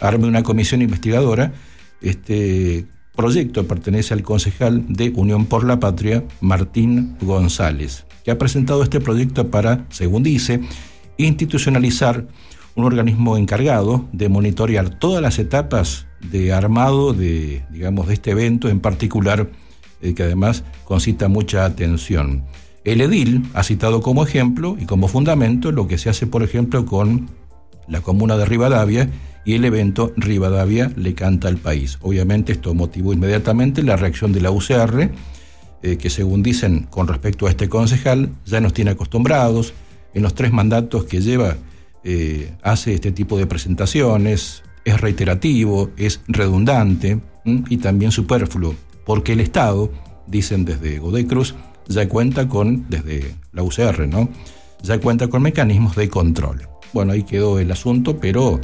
arme una comisión investigadora. Este proyecto pertenece al concejal de Unión por la Patria, Martín González, que ha presentado este proyecto para, según dice, institucionalizar un organismo encargado de monitorear todas las etapas de armado de este evento en particular, que además concita mucha atención. El edil ha citado como ejemplo y como fundamento lo que se hace, por ejemplo, con la comuna de Rivadavia y el evento Rivadavia le canta al país. Obviamente esto motivó inmediatamente la reacción de la UCR, que según dicen con respecto a este concejal, ya nos tiene acostumbrados. En los 3 mandatos que lleva, hace este tipo de presentaciones, es reiterativo, es redundante y también superfluo, porque el Estado, dicen desde Godoy Cruz, ya cuenta desde la UCR, ¿no? Ya cuenta con mecanismos de control. Bueno, ahí quedó el asunto, pero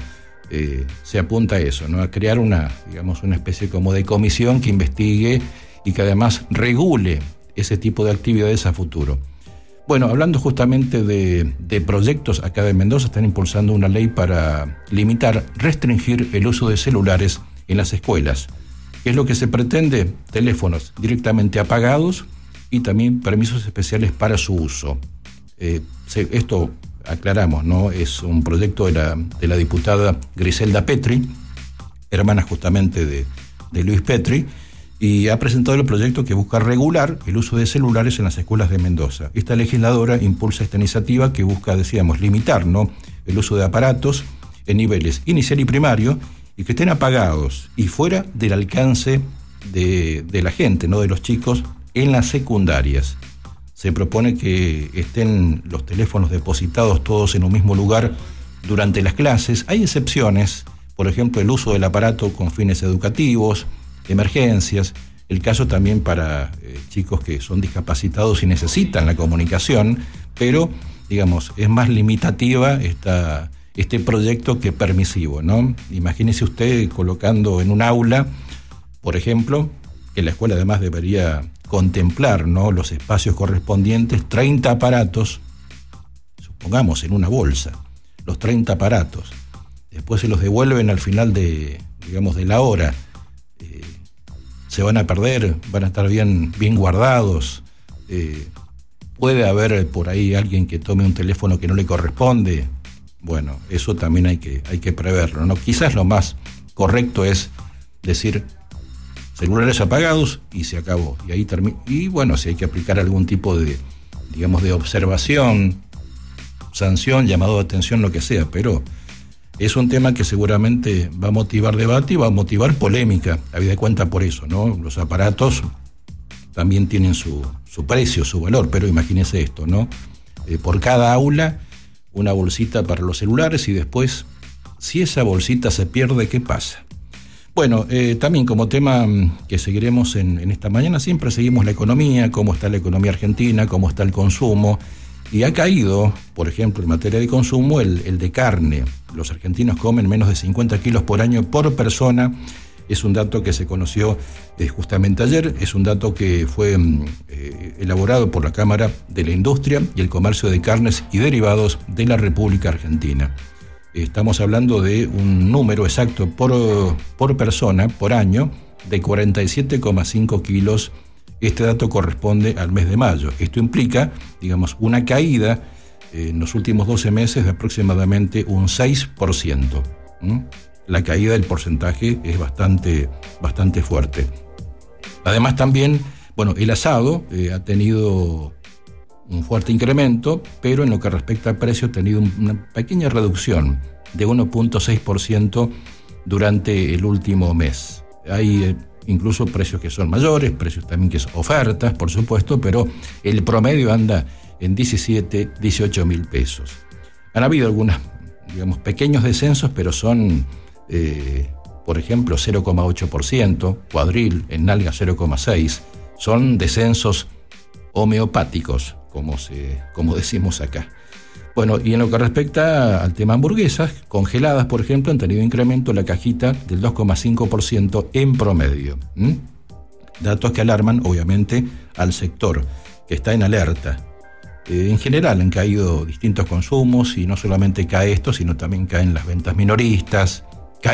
se apunta a eso, ¿no? A crear una especie como de comisión que investigue y que además regule ese tipo de actividades a futuro. Bueno, hablando justamente de proyectos, acá de Mendoza están impulsando una ley para restringir el uso de celulares en las escuelas. ¿Qué es lo que se pretende? Teléfonos directamente apagados y también permisos especiales para su uso. Esto, aclaramos, ¿no? Es un proyecto de la diputada Griselda Petri, hermana justamente de Luis Petri, y ha presentado el proyecto que busca regular el uso de celulares en las escuelas de Mendoza. Esta legisladora impulsa esta iniciativa que busca, limitar, ¿no?, el uso de aparatos en niveles inicial y primario y que estén apagados y fuera del alcance de la gente, ¿no?, de los chicos en las secundarias. Se propone que estén los teléfonos depositados todos en un mismo lugar durante las clases. Hay excepciones, por ejemplo, el uso del aparato con fines educativos, emergencias, el caso también para chicos que son discapacitados y necesitan la comunicación, pero, es más limitativa este proyecto que permisivo, ¿no? Imagínese usted colocando en un aula, por ejemplo, que la escuela además debería contemplar, ¿no?, los espacios correspondientes, 30 aparatos, supongamos en una bolsa, los 30 aparatos, después se los devuelven al final de la hora, se van a perder, van a estar bien guardados, puede haber por ahí alguien que tome un teléfono que no le corresponde. Bueno, eso también hay que preverlo, ¿no? Quizás lo más correcto es decir celulares apagados y se acabó. Y ahí termina. Y bueno, si hay que aplicar algún tipo de observación, sanción, llamado de atención, lo que sea, pero es un tema que seguramente va a motivar debate y va a motivar polémica, habida cuenta por eso, ¿no? Los aparatos también tienen su precio, su valor, pero imagínese esto, ¿no? Por cada aula, una bolsita para los celulares y después, si esa bolsita se pierde, ¿qué pasa? Bueno, también como tema que seguiremos en esta mañana, siempre seguimos la economía, cómo está la economía argentina, cómo está el consumo. Y ha caído, por ejemplo, en materia de consumo, el de carne. Los argentinos comen menos de 50 kilos por año por persona. Es un dato que se conoció justamente ayer. Es un dato que fue elaborado por la Cámara de la Industria y el Comercio de Carnes y Derivados de la República Argentina. Estamos hablando de un número exacto por persona, por año, de 47,5 kilos. Este dato corresponde al mes de mayo. Esto implica, una caída en los últimos 12 meses de aproximadamente un 6%. La caída del porcentaje es bastante fuerte. Además también, el asado ha tenido un fuerte incremento, pero en lo que respecta al precio ha tenido una pequeña reducción de 1.6% durante el último mes. Hay incluso precios que son mayores, precios también que son ofertas, por supuesto, pero el promedio anda en 18 mil pesos. Han habido algunos, pequeños descensos, pero son, por ejemplo, 0,8%, cuadril, en nalga 0,6%, son descensos homeopáticos, como decimos acá. Bueno, y en lo que respecta al tema hamburguesas, congeladas, por ejemplo, han tenido incremento la cajita del 2,5% en promedio. Datos que alarman, obviamente, al sector, que está en alerta. En general han caído distintos consumos, y no solamente cae esto, sino también caen las ventas minoristas,